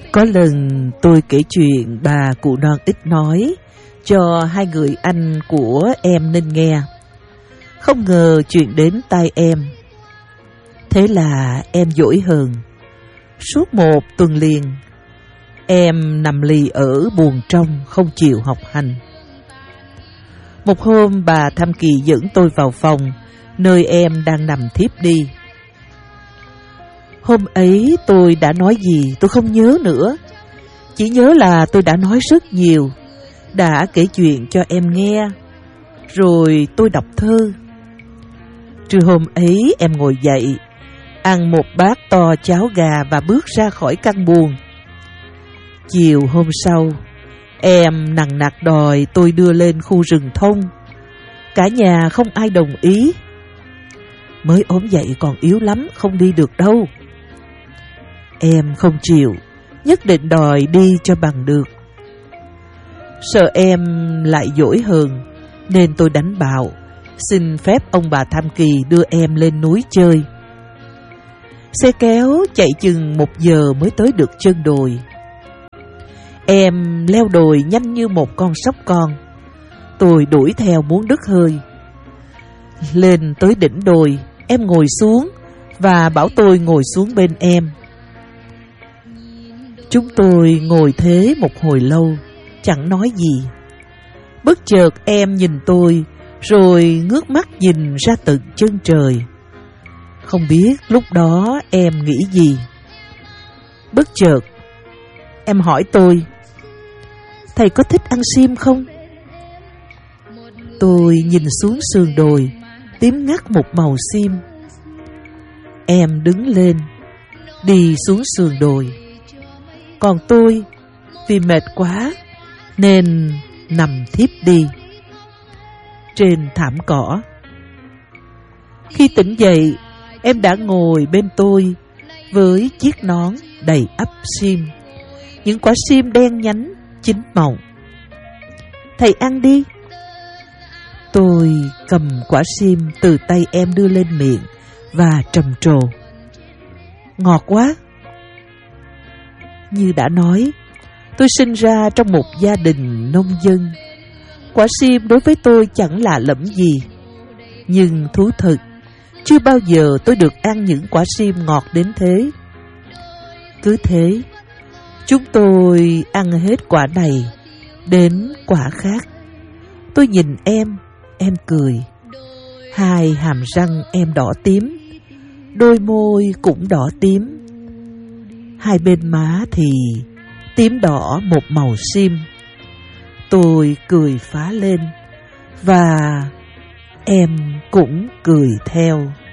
Có lần tôi kể chuyện bà cụ non ít nói cho hai người anh của em nên nghe. Không ngờ chuyện đến tai em. Thế là em dỗi hờn. Suốt 1 tuần liền, em nằm lì ở buồng trong, không chịu học hành. Một hôm bà Tham Kỳ dẫn tôi vào phòng, nơi em đang nằm thiếp đi. Hôm ấy tôi đã nói gì tôi không nhớ nữa. Chỉ nhớ là tôi đã nói rất nhiều, đã kể chuyện cho em nghe, rồi tôi đọc thơ. Trưa hôm ấy em ngồi dậy, ăn một bát to cháo gà và bước ra khỏi căn buồng. Chiều hôm sau, em nằng nặc đòi tôi đưa lên khu rừng thông. Cả nhà không ai đồng ý. Mới ốm dậy còn yếu lắm, không đi được đâu. Em không chịu, nhất định đòi đi cho bằng được. Sợ em lại dỗi hờn nên tôi đánh bạo, xin phép ông bà Tham Kỳ đưa em lên núi chơi. Xe kéo chạy chừng 1 giờ mới tới được chân đồi. Em leo đồi nhanh như một con sóc con. Tôi đuổi theo muốn đứt hơi. Lên tới đỉnh đồi, em ngồi xuống và bảo tôi ngồi xuống bên em. Chúng tôi ngồi thế một hồi lâu, chẳng nói gì. Bất chợt em nhìn tôi, rồi ngước mắt nhìn ra tận chân trời. Không biết lúc đó em nghĩ gì. Bất chợt em hỏi tôi: thầy có thích ăn sim không? Tôi nhìn xuống sườn đồi, tím ngắt một màu sim. Em đứng lên, đi xuống sườn đồi. Còn tôi, vì mệt quá nên nằm thiếp đi trên thảm cỏ. Khi tỉnh dậy, em đã ngồi bên tôi với chiếc nón đầy ắp sim, những quả sim đen nhánh, chín mọng. Thầy ăn đi. Tôi cầm quả sim từ tay em đưa lên miệng và trầm trồ. Ngọt quá. Như đã nói, tôi sinh ra trong một gia đình nông dân. Quả sim đối với tôi chẳng lạ lẫm gì. Nhưng thú thật, chưa bao giờ tôi được ăn những quả sim ngọt đến thế. Cứ thế, chúng tôi ăn hết quả này đến quả khác. Tôi nhìn em cười. Hai hàm răng em đỏ tím, đôi môi cũng đỏ tím. Hai bên má thì tím đỏ một màu sim. Tôi cười phá lên và em cũng cười theo.